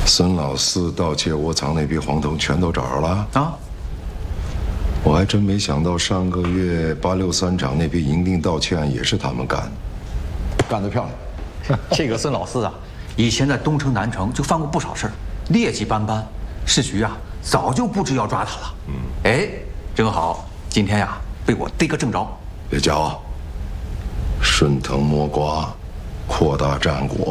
孙老四盗窃窝藏那批黄铜全都找着了啊！ 我还真没想到，上个月863厂那批银锭盗窃案也是他们干的，干得漂亮。 这个孙老四啊，以前在东城、南城就犯过不少事儿，劣迹斑斑。市局啊，早就布置要抓他了。哎，正好今天呀，被我逮个正着。 别骄傲，顺藤摸瓜，扩大战果。